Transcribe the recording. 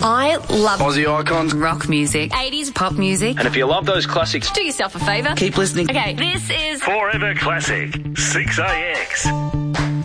I love Aussie icons, rock music, 80s pop music. and if you love those classics, Do yourself a favour. keep listening. Okay, this is Forever Classic, 6AX.